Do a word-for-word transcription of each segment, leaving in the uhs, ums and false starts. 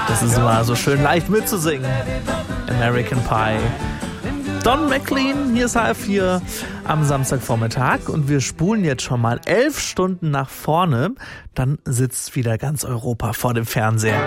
Das ist immer so schön leicht mitzusingen. American Pie. Don McLean, hier ist H R vier am Samstagvormittag und wir spulen jetzt schon mal elf Stunden nach vorne. Dann sitzt wieder ganz Europa vor dem Fernseher.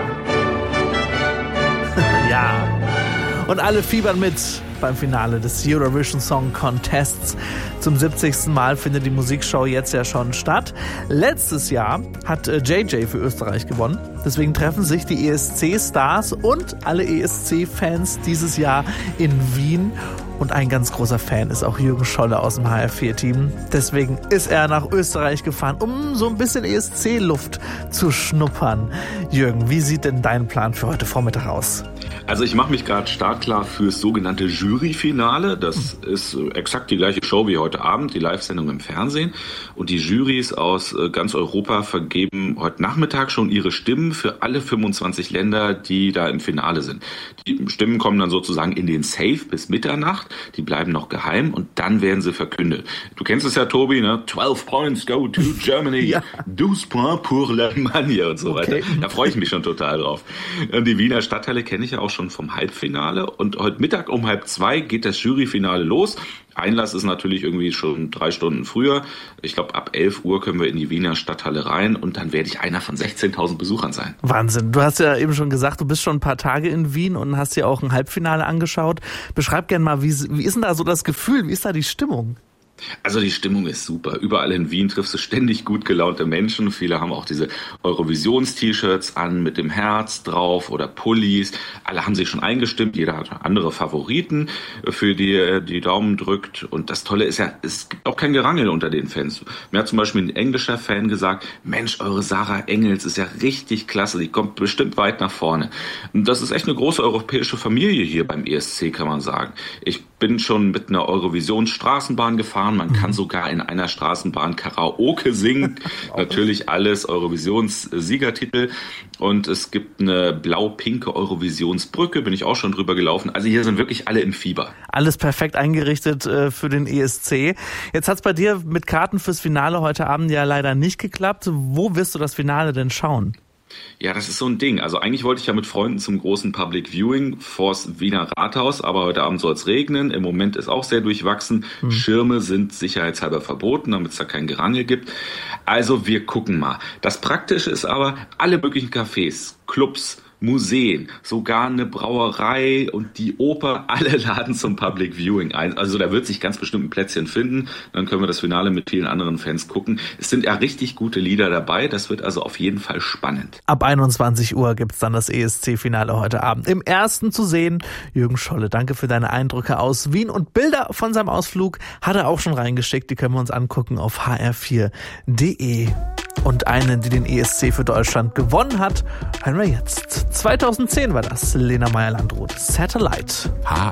Ja. Und alle fiebern mit beim Finale des Eurovision Song Contests. Zum siebzigsten Mal findet die Musikshow jetzt ja schon statt. Letztes Jahr hat J J für Österreich gewonnen. Deswegen treffen sich die E S C-Stars und alle E S C-Fans dieses Jahr in Wien. Und ein ganz großer Fan ist auch Jürgen Scholle aus dem H R vier Team. Deswegen ist er nach Österreich gefahren, um so ein bisschen E S C-Luft zu schnuppern. Jürgen, wie sieht denn dein Plan für heute Vormittag aus? Also ich mache mich gerade startklar fürs sogenannte Juryfinale. Das ist exakt die gleiche Show wie heute Abend, die Live-Sendung im Fernsehen. Und die Jurys aus ganz Europa vergeben heute Nachmittag schon ihre Stimmen für alle fünfundzwanzig Länder, die da im Finale sind. Die Stimmen kommen dann sozusagen in den Safe bis Mitternacht. Die bleiben noch geheim und dann werden sie verkündet. Du kennst es ja, Tobi, ne? twelve points go to Germany, ja. twelve points pour l'Allemagne und so weiter. Okay. Da freue ich mich schon total drauf. Die Wiener Stadthalle kenne ich ja auch schon vom Halbfinale und heute Mittag um halb zwei geht das Juryfinale los. Einlass ist natürlich irgendwie schon drei Stunden früher. Ich glaube, ab elf Uhr können wir in die Wiener Stadthalle rein und dann werde ich einer von sechzehntausend Besuchern sein. Wahnsinn. Du hast ja eben schon gesagt, du bist schon ein paar Tage in Wien und hast dir auch ein Halbfinale angeschaut. Beschreib gerne mal, wie, wie ist denn da so das Gefühl? Wie ist da die Stimmung? Also die Stimmung ist super. Überall in Wien triffst du ständig gut gelaunte Menschen. Viele haben auch diese Eurovisions-T-Shirts an mit dem Herz drauf oder Pullis. Alle haben sich schon eingestimmt. Jeder hat andere Favoriten, für die er die Daumen drückt. Und das Tolle ist ja, es gibt auch kein Gerangel unter den Fans. Mir hat zum Beispiel ein englischer Fan gesagt, Mensch, eure Sarah Engels ist ja richtig klasse. Die kommt bestimmt weit nach vorne. Und das ist echt eine große europäische Familie hier beim E S C, kann man sagen. Ich bin schon mit einer Eurovisions-Straßenbahn gefahren. Man kann sogar in einer Straßenbahn Karaoke singen. Natürlich alles Eurovisions-Siegertitel. Und es gibt eine blau-pinke Eurovisionsbrücke, bin ich auch schon drüber gelaufen. Also hier sind wirklich alle im Fieber. Alles perfekt eingerichtet äh, für den E S C. Jetzt hat es bei dir mit Karten fürs Finale heute Abend ja leider nicht geklappt. Wo wirst du das Finale denn schauen? Ja, das ist so ein Ding. Also eigentlich wollte ich ja mit Freunden zum großen Public Viewing vors Wiener Rathaus, aber heute Abend soll es regnen. Im Moment ist auch sehr durchwachsen. Hm. Schirme sind sicherheitshalber verboten, damit es da kein Gerangel gibt. Also wir gucken mal. Das Praktische ist aber, alle möglichen Cafés, Clubs, Museen, sogar eine Brauerei und die Oper, alle laden zum Public Viewing ein. Also da wird sich ganz bestimmt ein Plätzchen finden. Dann können wir das Finale mit vielen anderen Fans gucken. Es sind ja richtig gute Lieder dabei. Das wird also auf jeden Fall spannend. Ab einundzwanzig Uhr gibt's dann das E S C-Finale heute Abend. Im ersten zu sehen. Jürgen Scholle, danke für deine Eindrücke aus Wien. Und Bilder von seinem Ausflug hat er auch schon reingeschickt. Die können wir uns angucken auf h r vier punkt d e. Und eine, die den E S C für Deutschland gewonnen hat, hören wir jetzt. zweitausendzehn war das, Lena Meyer-Landrut, Satellite. H